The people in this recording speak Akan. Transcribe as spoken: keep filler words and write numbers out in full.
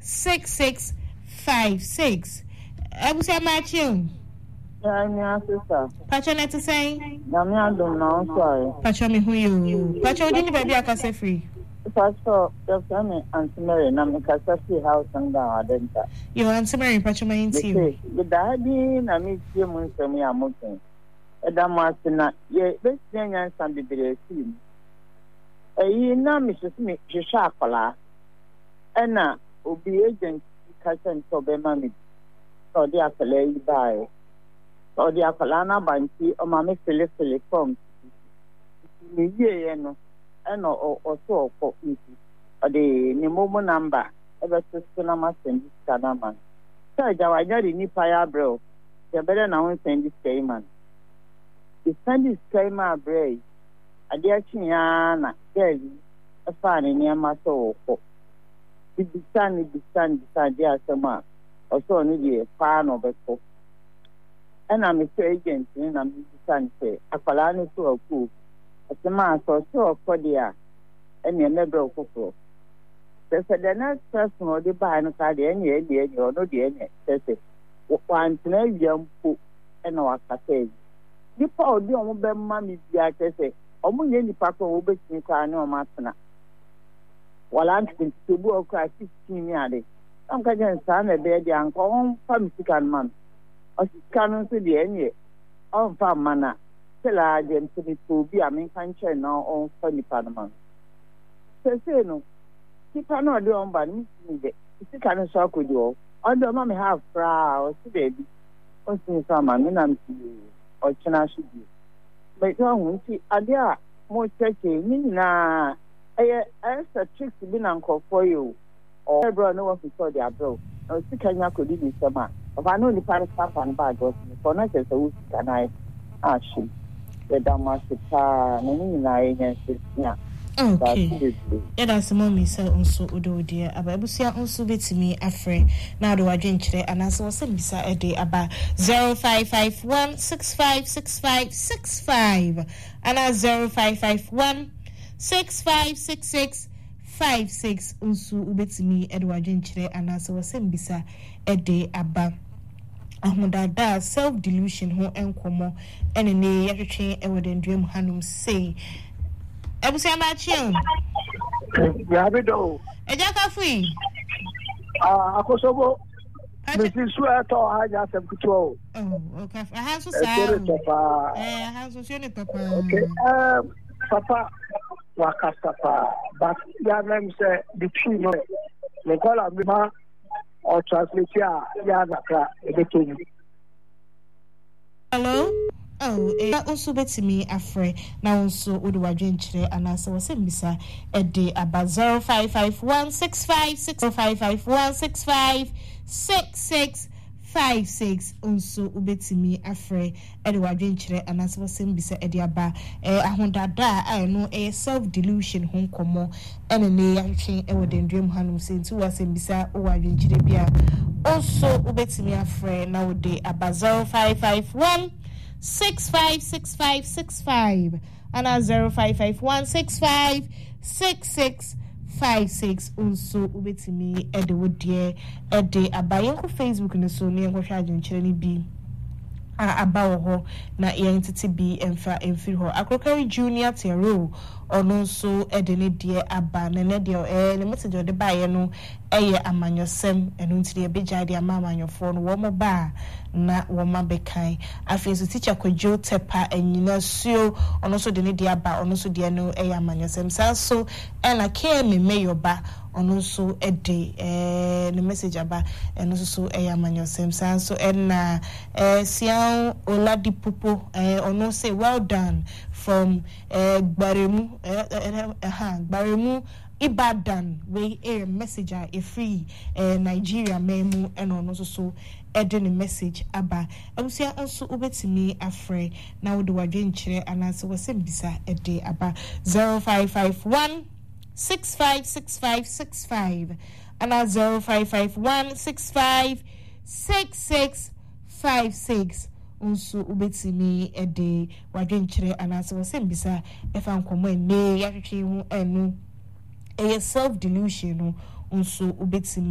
six six five six. Abusia Matthew. Yeah, my sister. Pacho net to say? Na me adom na sorry. Pacho me who you. Pacho didn't baby akase free. Pacho, just me Auntie Mary na me kasa free house and down adenta. You Auntie Mary Pacho my inti. The daddy na me tie mu nsem ya moten. Eda ma na ye be nya nsam bibire sim. Eyi na me hwese me hwehwe akola. Ena obi agent kasa nto be ma me. So dia akola yi bai. So the Apalana Banti or Mammy Philip Philip from the year no, and or so for me. Or the Nimomo number ever to Sonama send this Kanaman. So I got in Nipaya bro. You better now send this Cayman. You send this Cayman bray. A dear Chiana, girl, a fan near my soul. It be sun, it be sun, beside dear summer, or so only a fan of a cook. And I'm a agent, and I'm saying, Apalani to a cool. As a man so so for the and you never of cook. There's a next person or the buy and card any idea or no the end. Says it. One to know young poop and our cafe. You poor young mammy, I say, almost any papa will be me crying no master. While I'm to work cry fifteen years. I'm going to stand a bed and go home from second month. O canon to the end, on farm manner. Tell I them to be to be a main country now on funny Panama. Say, no, keep on not doing by me. If you can't shock with you, on the mommy have proud, baby. Or since some man, or China should be. But you won't see, Adia, more checking, Nina. I asked a trick to be uncle for you. Or everyone knows who saw their bro. Or see, can you could be summer. If I know the parents stop and bag was for not as a week can I ask you. The Damas car, and I yeah. Okay. Yeah, that's the mommy said also Udo dear. Ababusia also bit to me a friend. Now do I drink today and as I was saying beside a day about zero five five one six five six five six five and as zero five five one six five six six five six also ubet me Edward Jenchre and as I was saying beside a day about Ahmada self delusion ho enkomo ene ne yatwetwe e wode ndwem hanum say Ebusia Matthew ya bedo Ejaka fui ah akosobo Missus Sueto haja semkuto oh okay I have so sad eh I have so shone papa okay um papa wakasapa but ya name say the tree no me call am ma or translate ya ya nakra ebeto. Hello. Oh, eh also betimi afre na also oduwadwe nkyere anasa wasembisa ede about zero five five one six five six zero five five one six five six six five six also ubetimi afre oduwadwe nkyere anasa wasembisa ede aba eh ahondada I know a self delusion hon komo ene ne yahwe e wode ndwem hanum sentu wasembisa owadwe nkyere bia also ubetimi afre na wode aba zero five five one six five six five six five and a zero five five one six five six six five six also ubetimi ede wodie ede abayen ko Facebook ne so ne enhwehwe agenkyere ne bi a abawo ho na yentete bi emfa emfiri ho Akrokari Junior Tero ono so ede ne die aba na ne de eh ne message ode baaye no eye amanyosem eno ntire beja de amamanyofo no wo mo ba na wo ma bekan afeso teacher Kojo Tepa enyina suo ono so de ne die aba ono so de no eye amanyosem sa so ela ke me meyoba ono so ede eh ne message aba eno so so eye amanyosem sa so ena eh Sian Oladipopo eh ono say well done from eh Gbaremu eh eh Gbaremu Ibadan we a messenger a free eh Nigeria memu eno no so so ede message aba abusia also ubetimi afre na wo de wadwe nkyere anase wasembisa ede aba zero five five one six five six five six five and zero five five one six five six six five six unso ubetimi ede wadwe nkyere anase wasembisa efa nkomo ene yahwehwe hu enu a self delusion unso ubetimi